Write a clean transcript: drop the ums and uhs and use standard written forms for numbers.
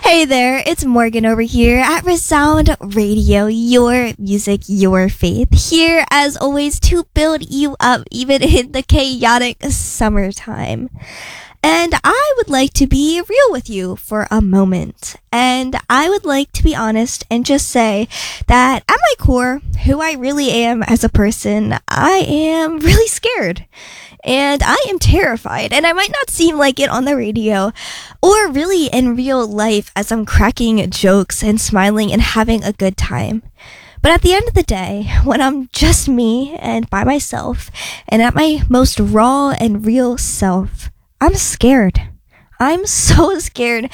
Hey there, it's Morgan over here at Resound Radio, your music, your faith. Here, as always, to build you up even in the chaotic summertime. And I would like to be real with you for a moment. And I would like to be honest and just say that at my core, who I really am as a person, I am really scared. And I am terrified, and I might not seem like it on the radio or really in real life as I'm cracking jokes and smiling and having a good time. But at the end of the day, when I'm just me and by myself and at my most raw and real self, I'm scared. I'm so scared